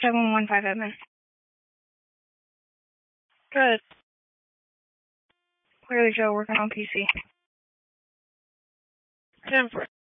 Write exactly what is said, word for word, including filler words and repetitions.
seven one five admin. Good. Clearly Joe working on P C. ten for